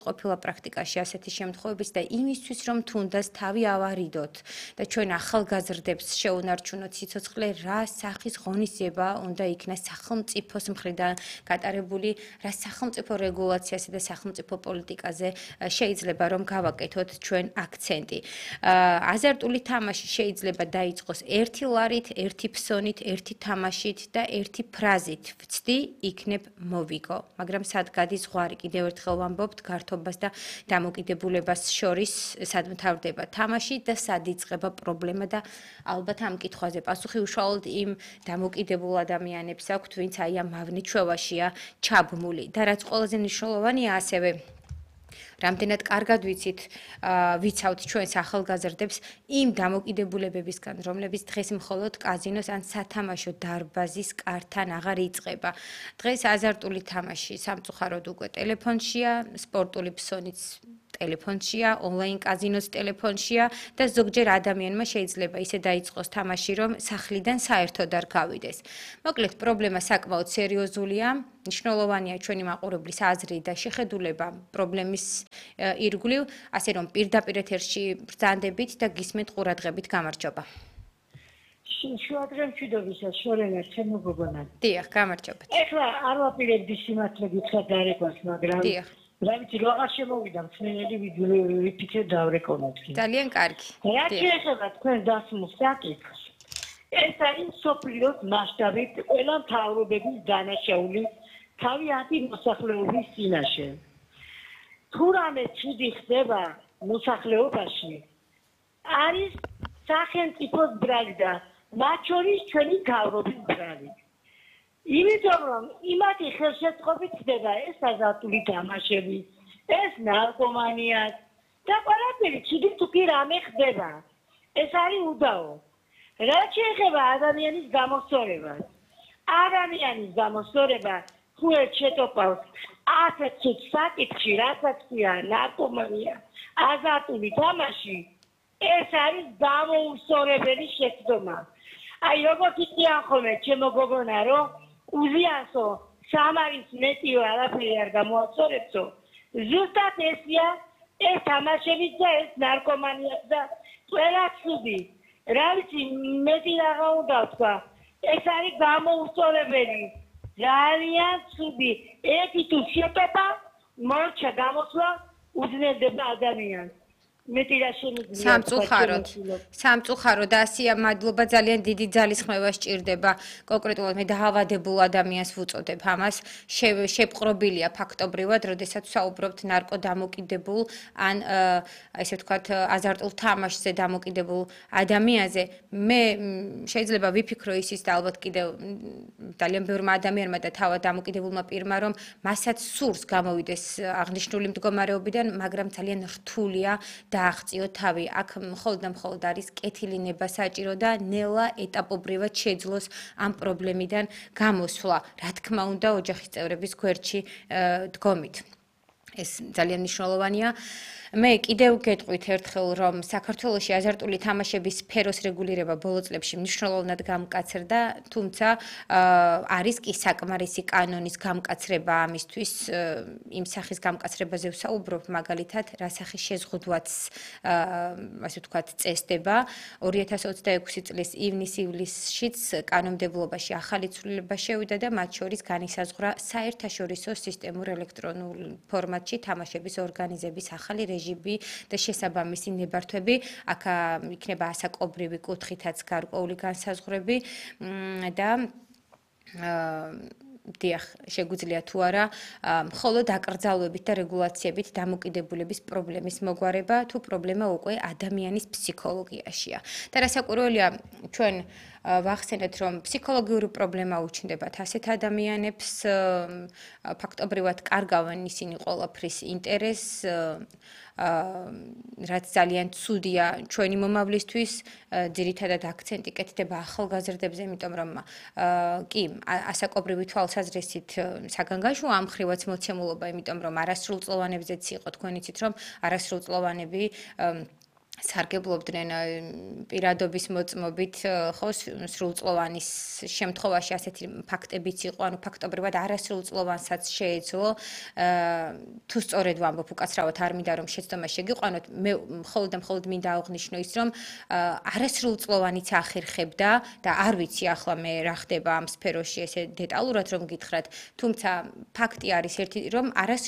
ყოფილა პრაქტიკაში ასეთი შემთხვევების და იმისთვის რომ თუნდაც თავი ავარიდოთ და ჩვენ ახალგაზრდებს შეუნარჩუნოთ სიცოცხლე რა სახის ღონისძიება უნდა იქნას სახელმწიფოს მხრიდან გატარებული რა სახელმწიფო რეგულაციასა და სახელმწიფო პოლიტიკაზე შეიძლება რომ გავაკეთოთ ჩვენ აქცენტი აზარტული თამაში შეიძლება დაიწყოს ერთი ლარით, ერთი ფსონით, ერთი თამაშით და ერთი ფრაზით ვცდი იქნებ მოვიგო მაგრამ სად გადის ზღვარი კიდევ ერთხელ ვამბობთ გართობას და დამოკიდებულებას შორის სად მთავრდება თამაში და სად იწყება პრობლემა და ალბათ ამ კითხვაზე პასუხი უშუალოდ იმ დამოკიდებულ ადამიანებს აქვთ ვინც აი ამ მავნე ჩვევაშია ჩაბმული და რაც ყველაზე მნიშვნელოვანია ასევე რამდენად კარგად ვიცავთ ჩვენს ახალგაზრდებს იმ დამოკიდებულებებისგან, რომლებიც დღეს მხოლოდ კაზინოს ან სათამაშო დარბაზის კარტთან აღარ იწყება. დღეს აზარტული თამაში სამწუხაროდ უკვე ტელეფონშია, სპორტული ფსონიც ტელეფონშია, ონლაინ კაზინოც ტელეფონშია და ზოგჯერ ადამიანმა შეიძლება ისე დაიწყოს თამაში, რომ სახლიდან საერთოდ არ გავიდეს. მოკლედ, პრობლემა საკმაოდ სერიოზულია. მნიშვნელოვანია ჩვენი მაყურებლის აზრი და შეხედულება პრობლემის ირგვლივ, ასე რომ პირდაპირ ეთერში ბრძანდებით და გისმენთ ყურადღებით გამარჯობა. შუადღე მშვიდობისა, შორენა, ჩემო გოგონა. დიახ, გამარჯობათ. ეხლა არ ვაპირებდი სიმართლე გითხრათ დარეკოს, მაგრამ დიახ. რა ვიცი, როგორ შემოვიდა მსმენელი ვიფიქრე დავრეკონოთ. ძალიან კარგი. რა შეეხება თქვენ დასმულ საკითხს? ეს არის სოფლიოს მასშტაბით ყველა მთავრობების დანაშაული თავიანთი მოსახლეობის წინაშე. თუ რამე ცუდი ხდება მოსახლეობაში, არის სახელმწიფოს ბრალი და მათ შორის ჩვენი მთავრობის ბრალი. იმიტომ რომ იმათი ხელშეწყობით ხდება ეს აზარტული თამაშები, ეს ნარკომანია და ყველაფერი ცუდი თუ კი რამე ხდება. ეს არის უდაო. რაც შეეხება ადამიანის გამოსწორებას. ადამიანის გამოსწორება თუ ერთ შეტოპავს ასეთ ცუდ საკითხში, რასაც ქვია ნარკომანია, აზარტული თამაში, ეს არის გამოუსწორებელი შეცდომა. აი როგორც იციან ხოლმე ჩემო გოგონა, რომ უზიანსო სამარის მეტიო არაფერი არ გამოასწორებსო, ზუსტად ესია ეს თამაშებიც და ეს ნარკომანია და ყველა ცუდი. რა ვიცი, მეტი რაღა უნდა ვთქვა, ეს არის გამოუსწორებელი. ძალიან ცუდი. ერთი თუ შეტოპა, მორჩა გამოსვლა უძნელდება ადამიანს. მეტი რა შემიძლია სამწუხაროდ ასია მადლობა ძალიან დიდი ძალისხმევა სჭირდება კონკრეტულად მე დაავადებულ ადამიანს ვუწოდებ ამას შეპყრობილია ფაქტობრივად როდესაც საუბრობთ ნარკოდამოკიდებულ ან ესე ვთქვათ აზარტულ თამაშზე დამოკიდებულ ადამიანზე მე შეიძლება ვიფიქრო ისიც და ალბათ კიდევ ძალიან ბევრმა ადამიანმა და თავად დამოკიდებულმა პირმა რომ მასაც სურს გამოვიდეს აღნიშნული მდგომარეობიდან მაგრამ ძალიან რთულია დააღწიო თავი. აქ მხოლოდ და მხოლოდ არის კეთილინება საჭირო და ნელა ეტაპობრივად შეძლოს ამ პრობლემიდან გამოსვლა. რა თქმა უნდა, ოჯახის წევრების გვერდში დგომით. ეს ძალიან მნიშვნელოვანია. მე კიდევ გეტყვით ერთხელ რომ საქართველოში აზარტული თამაშების სფეროს რეგულირება ბოლო წლებში მნიშვნელოვნად გამკაცრდა, თუმცა არის კი საკმარისი კანონის გამკაცრება ამისთვის, იმ სახის გამკაცრებაზე ვსაუბრობ, მაგალითად, რა სახის შეზღუდვაც ასე ვთქვათ წესდება 2026 წლის ივნის-ივლისშიც კანონმდებლობაში ახალი ცვლილება შევიდა და მათ შორის განისაზღვრა საერთაშორისო სისტემურ ელექტრონულ ფორმატში თამაშების ორგანიზების ახალი რეჟიმი და შესაბამისი ნებართვები, აქ იქნება ასაკობრივი კუთხითაც გარკვეული განსაზღვრები და დიახ, შეგვიძლია თუ არა, მხოლოდ აკრძალვებით და რეგულაციებით დამოკიდებულების პრობლემის მოგვარება, თუ პრობლემა უკვე ადამიანის ფსიქოლოგიაშია. და რასაკვირველია, ჩვენ ვახსენეთ, რომ ფსიქოლოგიური პრობლემა უჩნდებათ ასეთ ადამიანებს, ფაქტობრივად კარგავენ ისინი ყველაფრის ინტერესს, რაც ძალიან ცუდია ჩვენი მომავლისთვის, ძირითადად აქცენტი კეთდება ახალგაზრდებზე, იმიტომ რომ კი, ასაკობრივი თვალსაზრისით საგანგაშო ამ ხრივაც მოცემულობა, იმიტომ რომ არასრულწლოვანებზეც იყო თქვენ იცით, რომ არასრულწლოვანები სარგებლობდნენ პირადობის მოწმობით ხო სრულწლოვანის შემთხვევაში ასეთი ფაქტებიც იყო, ანუ ფაქტობრივად არასრულწლოვანსაც შეეძლო თუ სწორედ ვამბობ უკაცრავად არ მინდა რომ შეცდომა შეგიყვანოთ, მე მხოლოდ მინდა აღვნიშნო ის რომ არასრულწლოვანიც ახერხებდა და არ ვიცი ახლა მე რა ხდება ამ სფეროში ესე დეტალურად რომ გითხრათ, თუმცა ფაქტი არის ერთი რომ